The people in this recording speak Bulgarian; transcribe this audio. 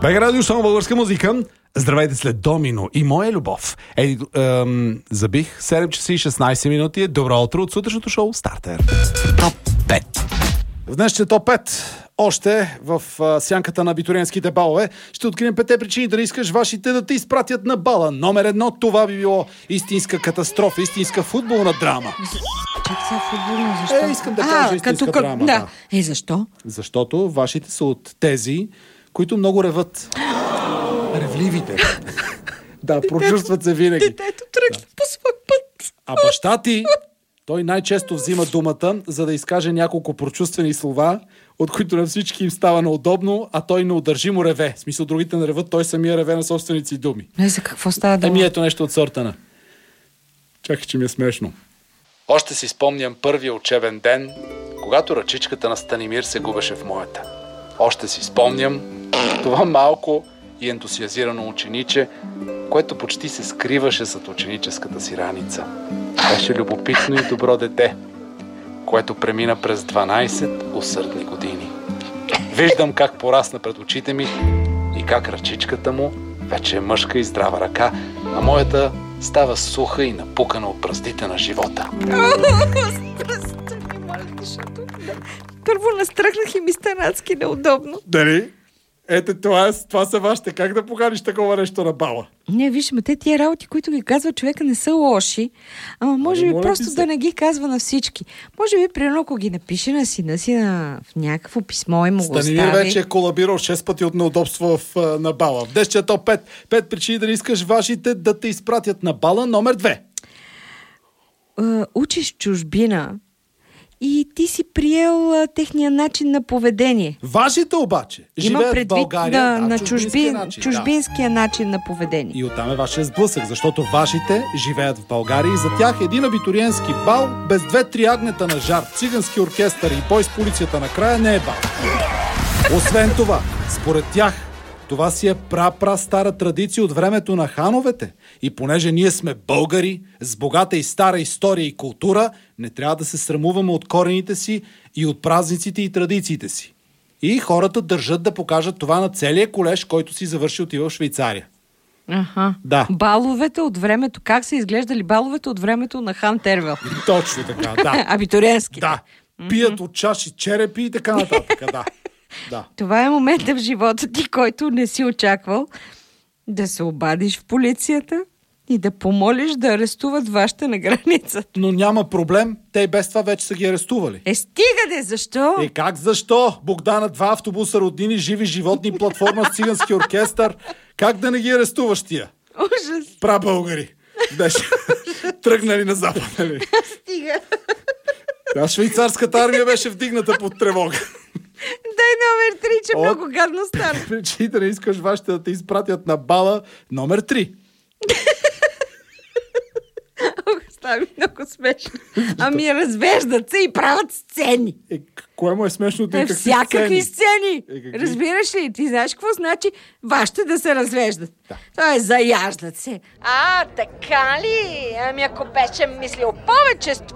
БГ Радио, само българска музика. Здравейте след Домино и Моя любов. Забих 7 часа и 16 минути. Добро утро от сутрешното шоу Стартер. Топ 5. В днешния топ 5 още в сянката на абитуриентските балове ще открием 5 причини да не искаш вашите да те изпратят на бала. Номер 1, това би било истинска катастрофа, истинска футболна драма. Чакай сега, футболна, защо? Искам да кажа истинска драма. Да. Защо? Защото вашите са от тези, които много реват. Ревливите. Да, прочувстват се винаги. Детето тръгна по свой път. А баща ти, той най-често взима думата, за да изкаже няколко прочувствени слова, от които на всички им става неудобно, а той неудържимо реве. В смисъл, другите не реват, той самия реве на собствените си думи. Не, за какво става дума? Ето нещо от сорта на. Чакай, че ми е смешно. Още си спомням първия учебен ден, когато ръчичката на Станимир се губеше в моята. Още си спомням това малко и ентусиазирано учениче, което почти се скриваше зад ученическата си раница. Беше любопитно и добро дете, което премина през 12 усърдни години. Виждам как порасна пред очите ми и как ръчичката му вече е мъжка и здрава ръка, а моята става суха и напукана от браздите на живота. Първо настръхнах и ми стана адски неудобно. Дали? Ето това са вашите. Как да поканиш такова нещо на бала? Не, виж, те тия работи, които ги казва човека, не са лоши. Ама може би просто да не ги казва на всички. Може би, примерно, ако ги напише на сина си в някакво писмо и му го остави. Станимир вече е колабирал 6 пъти от неудобство на бала. В днешния топ 5. 5 причини да не искаш вашите да те изпратят на бала. Номер 2. Учиш чужбина и ти си приел техния начин на поведение. Вашите обаче живеят в България. На чужбинския начин на поведение. И оттам е вашия сблъсък, защото вашите живеят в България и за тях един абитуриентски бал без 2-3 агнета на жар, цигански оркестър и бой с полицията накрая не е бал. Освен това, според тях, това си е стара традиция от времето на хановете. И понеже ние сме българи, с богата и стара история и култура, не трябва да се срамуваме от корените си и от празниците и традициите си. И хората държат да покажат това на целия колеж, който си завърши отива в Швейцария. Аха. Да. Баловете от времето. Как са изглеждали баловете от времето на хан Тервел? Точно така, да. Абитуриентски. Да. Пият от чаши черепи и така нататък, да. Да. Това е момента в живота ти, който не си очаквал, да се обадиш в полицията и да помолиш да арестуват вашите на границата. Но няма проблем, те и без това вече са ги арестували. Стига защо? Как защо? Богдана, 2 автобуса, роднини, живи животни, платформа с цигански оркестър. Как да не ги арестуваш тия? Ужас. Прабългари. Беше тръгнали на запад, нали? Стига. Швейцарската армия беше вдигната под тревога. Дай номер 3, че много гадно стана. Причини да не искаш вашите да те изпратят на бала. Номер 3. Става много смешно. Ами развеждат се и правят сцени. Кое му е смешното и какви всякакви сцени. Разбираш ли? Ти знаеш какво значи вашите да се развеждат? Да. Това е заяждат се. Така ли? Ами ако беше мислил повече с